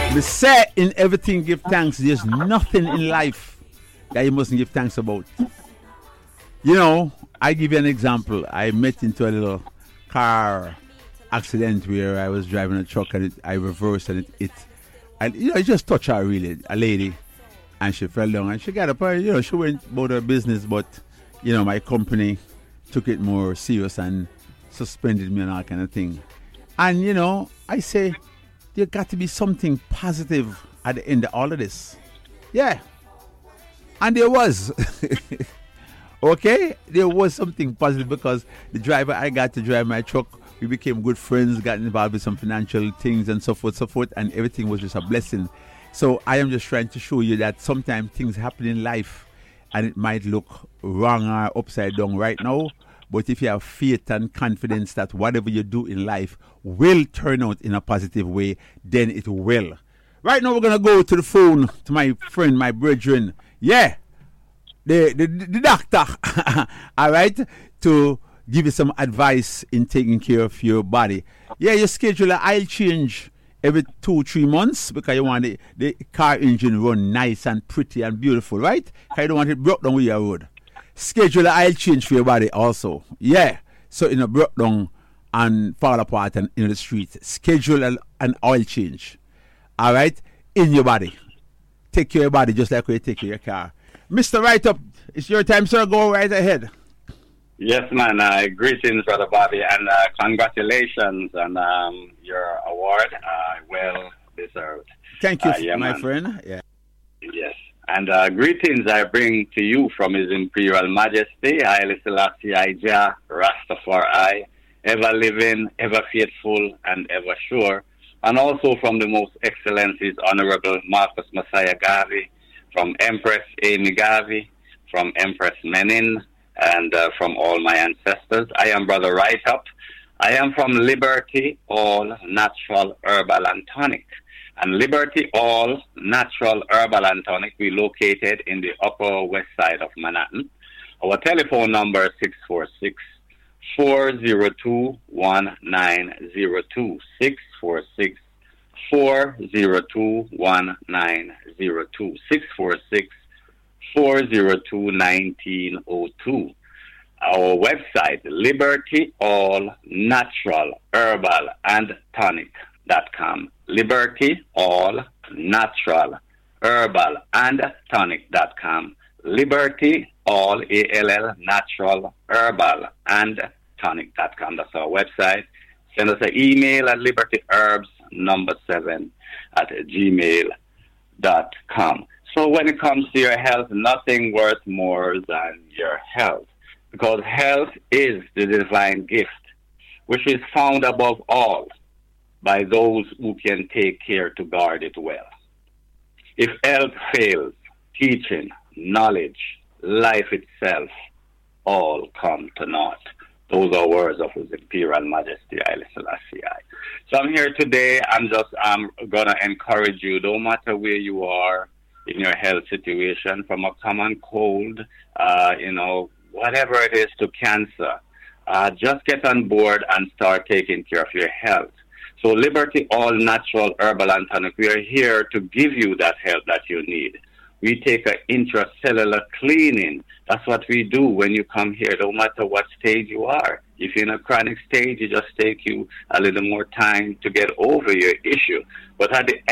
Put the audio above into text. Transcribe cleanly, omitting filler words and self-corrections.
We say in everything give thanks. There's nothing in life that you mustn't give thanks about. You know, I give you an example. I met into a little car accident where I was driving a truck and I reversed and it just touched her really, a lady, and she fell down and she got up and she went about her business, but my company took it more serious and suspended me and all kind of thing. And I say there got to be something positive at the end of all of this. Yeah. And there was. Okay? There was something positive because the driver I got to drive my truck, we became good friends, got involved with some financial things and so forth, and everything was just a blessing. So I am just trying to show you that sometimes things happen in life and it might look wrong or upside down right now, but if you have faith and confidence that whatever you do in life will turn out in a positive way, then it will. Right now we're going to go to the phone to my friend, my brethren. Yeah, the doctor, all right, to give you some advice in taking care of your body. Yeah, you schedule an oil change every 2-3 months because you want the car engine run nice and pretty and beautiful, right? Because you don't want it broke down with your road. Schedule an oil change for your body also. Yeah, so in a broke down and fall apart and in the street, schedule an oil change, all right, in your body. Take care of your body just like you take care of your car. Mr. Right Up, it's your time, sir. Go right ahead. Yes, man. Greetings, Brother Bobby, and congratulations on your award. Well deserved. Thank you, my friend. Yeah. Yes. And greetings I bring to you from His Imperial Majesty, Haile Selassie I Jah, Rastafari, ever living, ever faithful, and ever sure. And also from the Most Excellencies, Honorable Marcus Messiah Garvey, from Empress Amy Garvey, from Empress Menin, and from all my ancestors. I am Brother Right Up. I am from Liberty All Natural Herbal and Tonic. And Liberty All Natural Herbal and Tonic, we located in the Upper West Side of Manhattan. Our telephone number is 646-402-1902. 646-402-1902. 646-402-1902. Our website, Liberty All Natural Herbal and Tonic.com. Liberty All Natural Herbal and Tonic.com. Liberty All ALL Natural Herbal and Tonic.com. That's our website. Send us an email at libertyherbs7@gmail.com. So when it comes to your health, nothing worth more than your health. Because health is the divine gift, which is found above all by those who can take care to guard it well. If health fails, teaching, knowledge, life itself, all come to naught. Those are words of His Imperial Majesty, Haile Selassie I. So I'm here today. I'm going to encourage you, no matter where you are in your health situation, from a common cold, whatever it is, to cancer, just get on board and start taking care of your health. So Liberty All Natural Herbal and Tonic, we are here to give you that help that you need. We take an intracellular cleaning. That's what we do when you come here, no matter what stage you are. If you're in a chronic stage, it just takes you a little more time to get over your issue. But at the